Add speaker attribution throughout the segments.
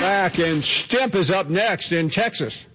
Speaker 1: back, and Stimp is up next in Texas.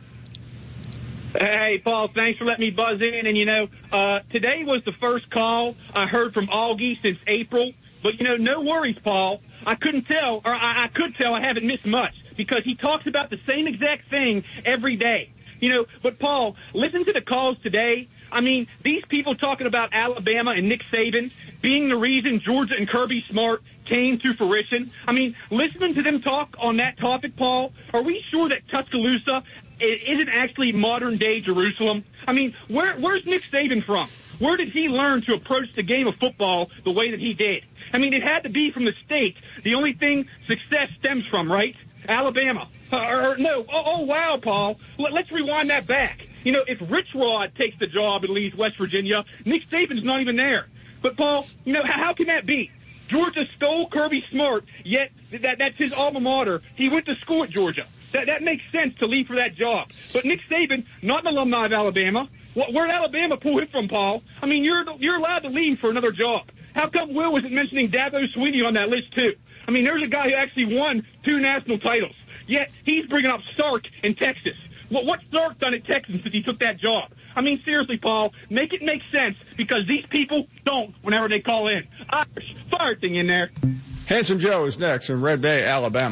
Speaker 2: Hey, Paul, thanks for letting me buzz in. And, today was the first call I heard from Augie since April. But, no worries, Paul. I could tell I haven't missed much because he talks about the same exact thing every day. But, Paul, listen to the calls today. I mean, these people talking about Alabama and Nick Saban being the reason Georgia and Kirby Smart came to fruition. I mean, listening to them talk on that topic, Paul, are we sure that Tuscaloosa isn't actually modern-day Jerusalem? I mean, where's Nick Saban from? Where did he learn to approach the game of football the way that he did? I mean, it had to be from the state. The only thing success stems from, right? Alabama. No. Oh, wow, Paul. Let's rewind that back. If Rich Rod takes the job and leaves West Virginia, Nick Saban's not even there. But, Paul, how can that be? Georgia stole Kirby Smart, yet that's his alma mater. He went to school at Georgia. That makes sense to leave for that job. But Nick Saban, not an alumni of Alabama. Where'd Alabama pull him from, Paul? I mean, you're allowed to leave for another job. How come Will wasn't mentioning Dabo Swinney on that list, too? I mean, there's a guy who actually won 2 national titles. Yet he's bringing up Sark in Texas. What's Sark done at Texas since he took that job? I mean, seriously, Paul, make it make sense because these people don't whenever they call in. Irish, fire thing in there.
Speaker 1: Handsome Joe is next in Red Bay, Alabama.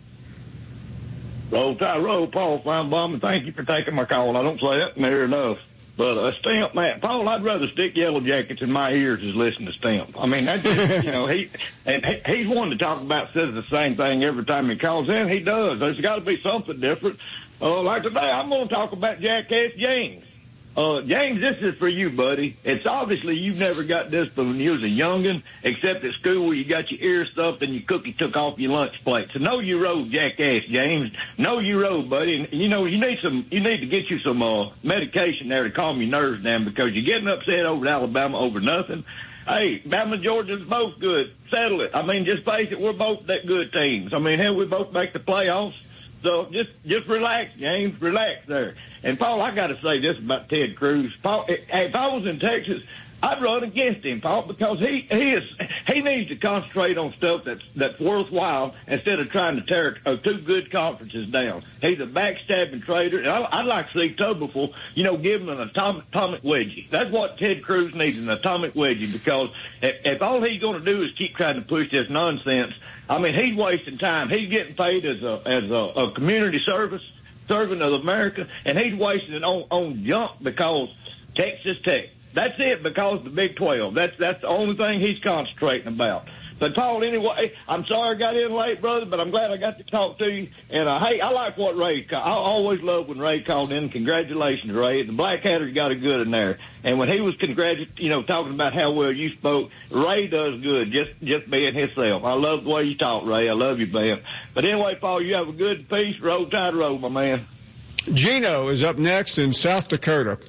Speaker 3: Roll Tide, roll, Paul Feinbaum, and thank you for taking my call. I don't say it near enough. But Stamp, man, Paul, I'd rather stick Yellow Jackets in my ears as listen to Stamp. I mean, that's just, he's one to talk about, says the same thing every time he calls in. He does. There's got to be something different. Like today, I'm going to talk about Jackass James. James, this is for you, buddy. It's obviously you've never got this when you was a youngin', except at school where you got your ear stuffed and your cookie took off your lunch plate. So know you rode, Jackass James. Know you rode, buddy. And you need to get you some medication there to calm your nerves down because you're getting upset over Alabama over nothing. Hey, Bama, Georgia's both good. Settle it. I mean, just face it, we're both that good teams. I mean, hell, we both make the playoffs. So just relax, James. Relax there. And, Paul, I got to say this about Ted Cruz. Paul, if I was in Texas, I'd run against him, Paul, because he needs to concentrate on stuff that's worthwhile instead of trying to tear 2 good conferences down. He's a backstabbing traitor. And I'd like to see Tuberville, give him an atomic wedgie. That's what Ted Cruz needs, an atomic wedgie, because if all he's going to do is keep trying to push this nonsense, I mean, he's wasting time. He's getting paid as a community servant of America, and he's wasting it on junk because Texas Tech. That's it, because the Big 12. That's the only thing he's concentrating about. But, Paul, anyway, I'm sorry I got in late, brother, but I'm glad I got to talk to you. And, hey, I like what Ray called. I always love when Ray called in. Congratulations, Ray. The Black Hatters got a good in there. And when he was talking about how well you spoke, Ray does good, just being himself. I love the way you talk, Ray. I love you, man. But anyway, Paul, you have a good piece. Roll Tide, roll, my man.
Speaker 1: Gino is up next in South Dakota.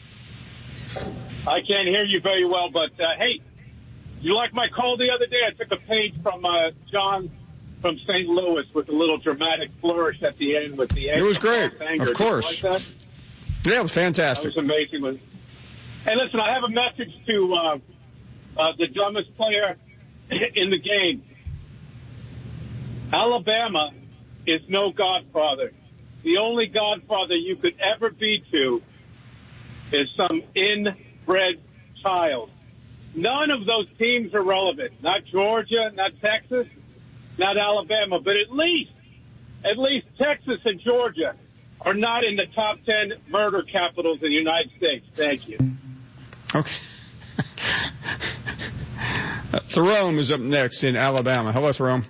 Speaker 4: I can't hear you very well, but, hey, you like my call the other day? I took a page from John from St. Louis with a little dramatic flourish at the end with the
Speaker 1: It was great, of course.
Speaker 4: Like that?
Speaker 1: Yeah, it was fantastic.
Speaker 4: That was amazing. Hey, listen, I have a message to the dumbest player in the game. Alabama is no godfather. The only godfather you could ever be to is some inbred child. None of those teams are relevant. Not Georgia, not Texas, not Alabama, but at least Texas and Georgia are not in the top 10 murder capitals in the United States. Thank you.
Speaker 1: Okay. Therone is up next in Alabama. Hello, Therone.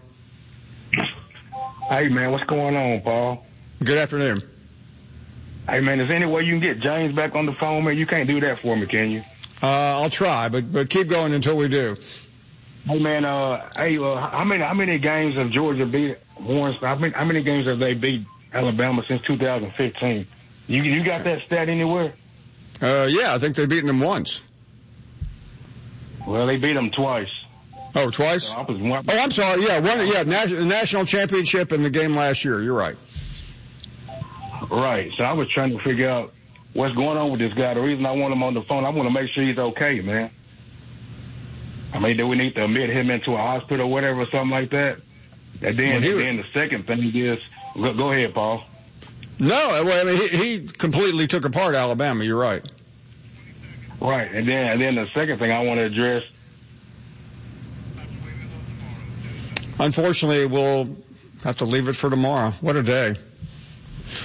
Speaker 5: Hey, man, what's going on, Paul?
Speaker 1: Good afternoon.
Speaker 5: Hey, man, is there any way you can get James back on the phone, man? You can't do that for me, can you?
Speaker 1: I'll try, but keep going until we do.
Speaker 5: Hey, man, how many games have Georgia beat Warren? How many games have they beat Alabama since 2015? You got that stat anywhere?
Speaker 1: Yeah, I think they've beaten them once.
Speaker 5: Well, they beat them twice.
Speaker 1: Oh, twice?
Speaker 5: So
Speaker 1: I'm sorry. Yeah, the national championship and the game last year. You're right.
Speaker 5: Right. So I was trying to figure out what's going on with this guy. The reason I want him on the phone, I want to make sure he's okay, man. I mean, do we need to admit him into a hospital or whatever, or something like that? And then the second thing is, go ahead, Paul.
Speaker 1: No, well, I mean, he completely took apart Alabama. You're right.
Speaker 5: Right, and then the second thing I want to address.
Speaker 1: Unfortunately, we'll have to leave it for tomorrow. What a day.